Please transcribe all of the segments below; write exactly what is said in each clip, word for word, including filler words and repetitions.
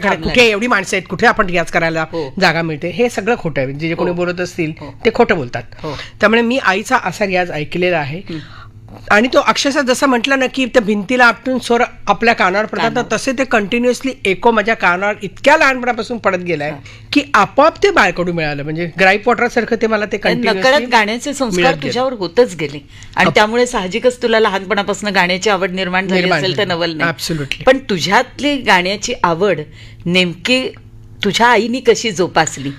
आपल्याकडे कुठे एवढी माणसं आहेत, कुठे आपण रियाज करायला हो. जागा मिळते, हे सगळं खोटं आहे. जे जे कोणी हो. बोलत असतील हो. ते खोटं बोलतात. हो. त्यामुळे मी आईचा असा रियाज ऐकलेला आहे आणि तो अक्षरशः जसं म्हटलं ना की त्या भिंतीला आपटून स्वर आपल्या कानावर पडतात ना, तसे ते कंटिन्युअसली एको माझ्या कानावर इतक्या लहानपणापासून पडत गेलाय की आपोआप ते बाळकडू मिळालं. म्हणजे ग्राईप वॉटर सारखं ते मला ते नकळत गाण्याचे संस्कार तुझ्यावर होतच गेले आणि त्यामुळे साहजिकच तुला लहानपणापासून गाण्याची आवड निर्माण झाली असेल तर नवल नाही. ऍब्सोल्युटली. पण तुझ्यातली गाण्याची आवड नेमकी तुझ्या आईनी कशी जोपासली?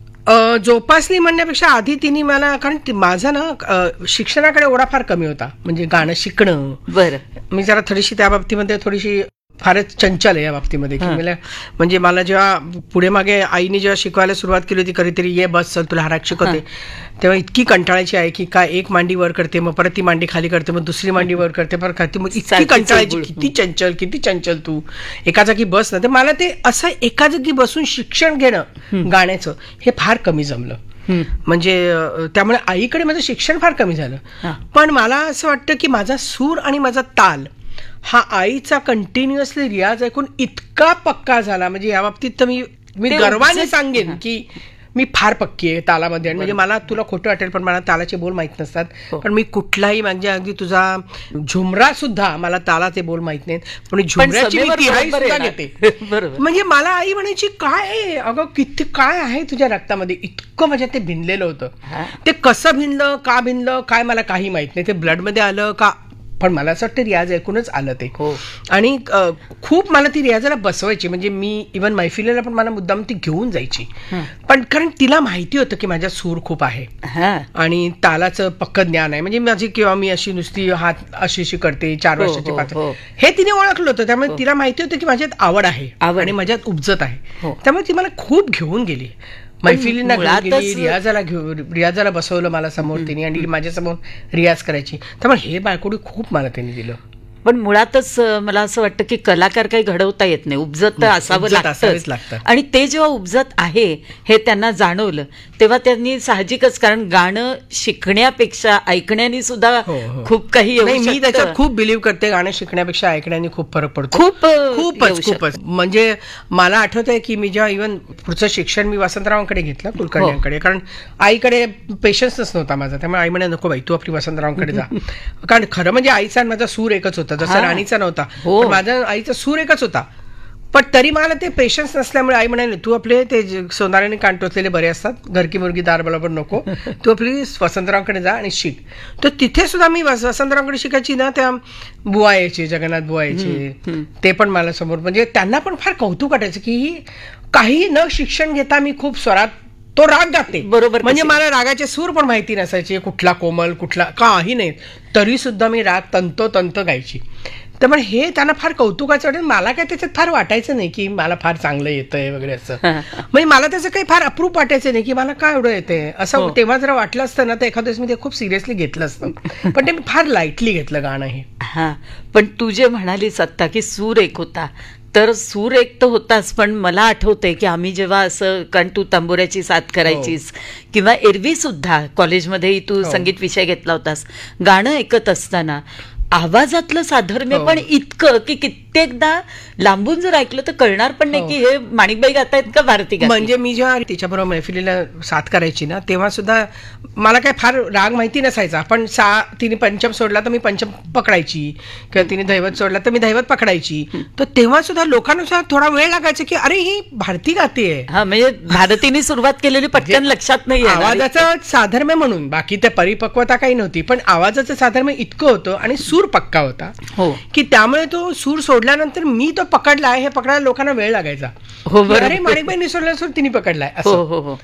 जोपासली म्हणण्यापेक्षा आधी तिने मला, कारण माझा ना शिक्षणाकडे ओढा फार कमी होता, म्हणजे गाणं शिकणं. बरं. मी जरा थोडीशी त्या बाबतीमध्ये थोडीशी फारच चंचल आहे या बाबतीमध्ये की मला, म्हणजे मला जेव्हा पुढे मागे आईने जेव्हा शिकवायला सुरुवात केली होती कधीतरी, ये बस चल तुला हराक शिकवते, तेव्हा इतकी कंटाळायची आहे की काय एक मांडी वर करते, मग परत ती मांडी खाली करते, मग दुसरी मांडी वर करते, परत खाते, मग इतकी कंटाळायची, किती चंचल किती चंचल तू, एका जागी बस ना. तर मला ते असं एका जागी बसून शिक्षण घेणं गाण्याचं हे फार कमी जमलं. म्हणजे त्यामुळे आईकडे माझं शिक्षण फार कमी झालं. पण मला असं वाटतं की माझा सूर आणि माझा ताल हा आईचा कंटिन्युअसली रियाज ऐकून इतका पक्का झाला, म्हणजे या बाबतीत तर मी मी गर्वाने सांगेन की मी फार पक्की आहे तालामध्ये. आणि म्हणजे मला, तुला खोटं वाटेल पण मला तालाचे बोल माहित नसतात, पण मी कुठलाही, म्हणजे अगदी तुझा झुमरा सुद्धा मला तालाचे बोल माहित नाहीत, पण झुमऱ्याची मी तिहाई सुद्धा घेते. म्हणजे मला आई म्हणायची काय आहे अगं, किती काय आहे तुझ्या रक्तामध्ये, इतकं म्हणजे ते भिनलेलं होतं. ते कसं भिनलं, का भिनलं, काय मला काही माहित नाही, ते ब्लडमध्ये आलं का, पण मला असं वाटतं रियाज ऐकूनच आलं ते. आणि खूप मला ती रियाजाला बसवायची, म्हणजे मी इव्हन मैफिलीला पण मला मुद्दाम ती घेऊन जायची, पण कारण तिला माहिती होतं की माझ्या सूर खूप आहे आणि तालाचं पक्क ज्ञान आहे. म्हणजे माझी किंवा मी अशी नुसती हात अशी अशी करते चार वर्षाची पाच, हे तिने ओळखलं होतं. त्यामुळे तिला माहिती होतं की माझ्यात आवड आहे आणि माझ्यात उपजत आहे, त्यामुळे ती मला खूप घेऊन गेली. मैफिलींना गेली, रियाजाला घेऊन रियाजाला बसवलं मला समोर तिने आणि माझ्यासमोर रियाज करायची. त्यामुळे हे बाळकुडी खूप मला त्यांनी दिलं. पण मुळातच मला असं वाटतं की कलाकार काही घडवता येत नाही, उपजत तर असावं लागतं. आणि ते जेव्हा उपजत आहे हे त्यांना जाणवलं तेव्हा त्यांनी साहजिकच, कारण गाणं शिकण्यापेक्षा ऐकण्याने सुद्धा खूप काही, मी त्याच्यात खूप बिलीव्ह करते, गाणं शिकण्यापेक्षा ऐकण्याने खूप फरक पडतो. खूप खूपच खूपच. म्हणजे मला आठवत आहे की मी जेव्हा इव्हन पुढचं शिक्षण मी वसंतरावांकडे घेतलं, कुलकर्ण्यांकडे, कारण आईकडे पेशन्सच नव्हता माझा. त्यामुळे आई म्हणे नको बाई तू आपली वसंतरावांकडे जा, कारण खरं म्हणजे आईचा आणि माझा सूर एकच होता, जसं राणीचा नव्हता, पण माझ्या आईचा सूर एकच होता. पण तरी मला ते पेशन्स नसल्यामुळे आई म्हणाले तू आपले ते सोनाराने कान टोचलेले बरे असतात, घरकी मुलगी दार बरोबर नको, तू आपली वसंतरावकडे जा आणि शिक. तर तिथे सुद्धा मी वसंतरावकडे शिकायची ना, त्या बुवा यायचे, जगन्नाथ बुवा यायचे, ते पण मला समोर, म्हणजे त्यांना पण फार कौतुक वाटायचं की काही न शिक्षण घेता मी खूप स्वरात तो राग गाते. बरोबर. म्हणजे मला रागाचे सूर पण माहिती नसायचे, कुठला कोमल कुठला काही नाही, तरी सुद्धा मी राग तंतोतंत गायची. त्यामुळे हे त्यांना फार कौतुकाचं वाटेल. मला काय त्याच्यात फार वाटायचं नाही की मला फार चांगलं येतंय वगैरे असं, म्हणजे मला त्याचं काही फार अप्रूप वाटायचं नाही की मला काय एवढं येतंय असं. तेव्हा जरा वाटलं असतं ना तर एखाद्या वेळेस मी ते खूप सिरियसली घेतलं असतं, पण ते मी फार लाईटली घेतलं गाणं हे. हा, पण तू जे म्हणालीस आत्ता की सूर एक होता, तर सूर एक तर होताच, पण मला आठवतंय की आम्ही जेव्हा असं, कारण तू तंबोऱ्याची साथ करायचीस किंवा एरवी सुद्धा कॉलेजमध्येही तू संगीत विषय घेतला होतास, गाणं ऐकत असताना आवाजातलं साधर्म्य पण इतकं की कित्येकदा लांबून जर ऐकलं तर कळणार पण नाही की हे माणिकबाई गातायत का भारती गातायत. म्हणजे मी जेव्हा तिच्याबरोबर मैफिलीला साथ करायची ना, तेव्हा सुद्धा मला काय फार राग माहिती नसायचा, पण सा तिने पंचम सोडला तर मी पंचम पकडायची, किंवा तिने दैवत सोडला तर मी दैवत पकडायची. तर तेव्हा सुद्धा लोकांना सुद्धा थोडा वेळ लागायचा की अरे ही भारती गातेय. हा, म्हणजे भारतीने सुरुवात केलेली पटकन लक्षात नाही. आवाजाचं साधर्म्य म्हणून, बाकी त्या परिपक्वता काही नव्हती, पण आवाजाचं साधर्म्य इतकं होतं आणि सूर पक्का होता की त्यामुळे तो सूर सोडल्यानंतर मी तो पकडलाय हे पकडायला लोकांना वेळ लागायचा. अरे माणिकबाईंनी सोडला सूर तिने पकडलाय. हो हो हो,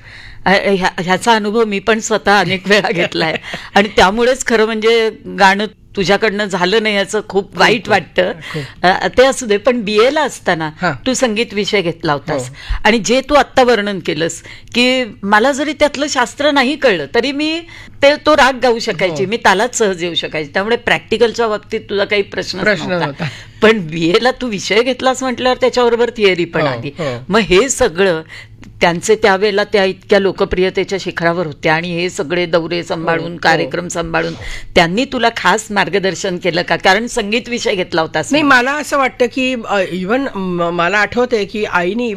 ह्याचा अनुभव मी पण स्वतः अनेक वेळा घेतलाय आणि त्यामुळेच खरं म्हणजे गाणं तुझ्याकडनं झालं नाही याचं खूप वाईट वाटतं. ते असू दे, पण बीए ला असताना तू संगीत विषय घेतला होतास आणि जे तू आत्ता वर्णन केलंस की मला जरी त्यातलं शास्त्र नाही कळलं तरी मी ते तो राग गाऊ शकायची, मी तालात सहज येऊ शकायची, त्यामुळे प्रॅक्टिकलच्या बाबतीत तुझा काही प्रश्न नव्हता. पण बीए ला तू विषय घेतलास म्हटल्यावर त्याच्याबरोबर थिअरी पण आली. मग हे सगळं त्यांचे त्यावेळेला त्या इतक्या लोकप्रियतेच्या शिखरावर होत्या आणि हे सगळे दौरे सांभाळून, कार्यक्रम सांभाळून त्यांनी तुला खास मार्गदर्शन केलं का? कारण संगीत विषय घेतला होतास. नाही, मला असं वाटतं की इव्हन मला आठवतंय की आईने